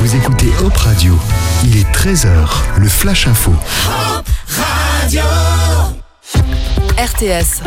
Vous écoutez Hop Radio. Il est 13h, le Flash Info. Hop Radio. RTS.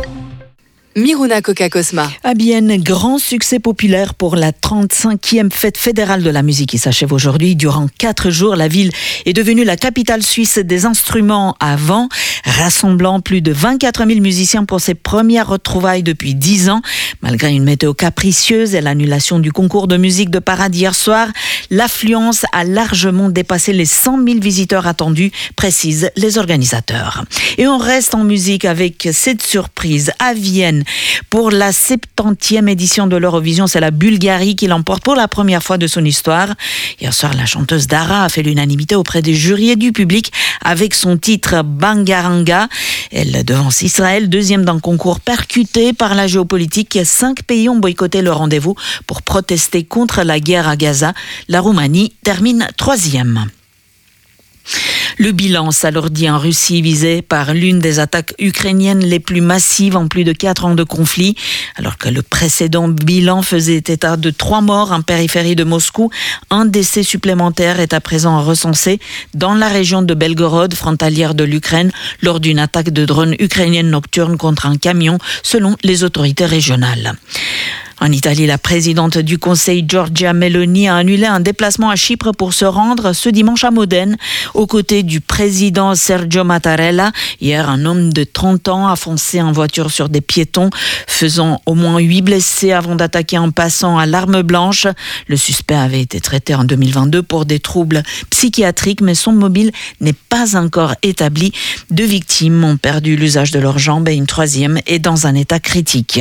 Miruna Coca-Cosma. À Bienne, grand succès populaire pour la 35e fête fédérale de la musique qui s'achève aujourd'hui. Durant 4 jours, la ville est devenue la capitale suisse des instruments à vent, rassemblant plus de 24 000 musiciens pour ses premières retrouvailles depuis 10 ans. Malgré une météo capricieuse et l'annulation du concours de musique de Parade hier soir, l'affluence a largement dépassé les 100 000 visiteurs attendus, précisent les organisateurs. Et on reste en musique avec cette surprise à Vienne. Pour la 70e édition de l'Eurovision, c'est la Bulgarie qui l'emporte pour la première fois de son histoire. Hier soir, la chanteuse Dara a fait l'unanimité auprès des jurys et du public avec son titre Bangaranga. Elle devance Israël, deuxième d'un concours percuté par la géopolitique. 5 pays ont boycotté le rendez-vous pour protester contre la guerre à Gaza. La Roumanie termine 3e. Le bilan s'alourdit en Russie, visé par l'une des attaques ukrainiennes les plus massives en plus de 4 ans de conflit. Alors que le précédent bilan faisait état de 3 morts en périphérie de Moscou, un décès supplémentaire est à présent recensé dans la région de Belgorod, frontalière de l'Ukraine, lors d'une attaque de drone ukrainienne nocturne contre un camion, selon les autorités régionales. En Italie, la présidente du Conseil, Giorgia Meloni, a annulé un déplacement à Chypre pour se rendre ce dimanche à Modène, aux côtés du président Sergio Mattarella. Hier, un homme de 30 ans a foncé en voiture sur des piétons, faisant au moins 8 blessés avant d'attaquer un passant à l'arme blanche. Le suspect avait été traité en 2022 pour des troubles psychiatriques, mais son mobile n'est pas encore établi. 2 victimes ont perdu l'usage de leurs jambes et une 3e est dans un état critique.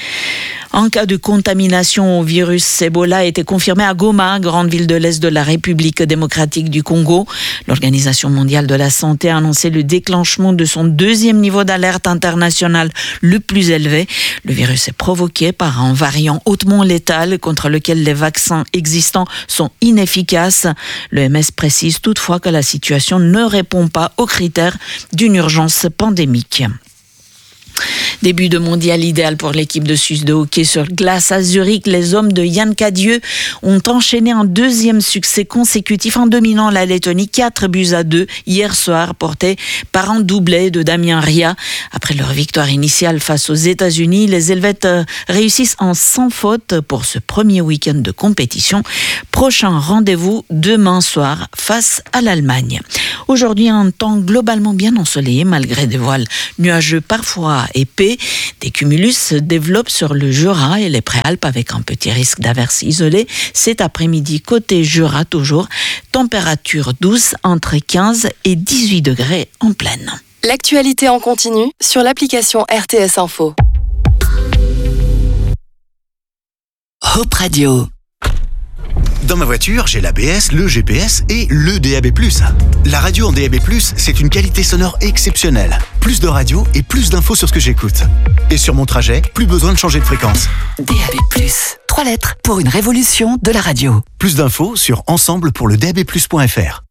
Un cas de contamination au virus Ebola a été confirmé à Goma, grande ville de l'Est de la République démocratique du Congo. L'Organisation mondiale de la santé a annoncé le déclenchement de son 2e niveau d'alerte international le plus élevé. Le virus est provoqué par un variant hautement létal contre lequel les vaccins existants sont inefficaces. L'OMS précise toutefois que la situation ne répond pas aux critères d'une urgence pandémique. Début de mondial idéal pour l'équipe de Suisse de hockey sur glace à Zurich. Les hommes de Yann Cadieux ont enchaîné un 2e succès consécutif en dominant la Lettonie 4-2 hier soir, porté par un doublé de Damien Ria. Après leur victoire initiale face aux États-Unis, les Helvètes réussissent en sans faute pour ce premier week-end de compétition. Prochain rendez-vous demain soir face à l'Allemagne. Aujourd'hui, un temps globalement bien ensoleillé malgré des voiles nuageux parfois épais. Des cumulus se développent sur le Jura et les Préalpes avec un petit risque d'averses isolées. Cet après-midi, côté Jura toujours, température douce entre 15 et 18 degrés en plaine. L'actualité en continu sur l'application RTS Info. Hop Radio. Dans ma voiture, j'ai l'ABS, le GPS et le DAB+. La radio en DAB+, c'est une qualité sonore exceptionnelle. Plus de radio et plus d'infos sur ce que j'écoute. Et sur mon trajet, plus besoin de changer de fréquence. DAB+, 3 lettres pour une révolution de la radio. Plus d'infos sur ensemble pour le DAB+.fr.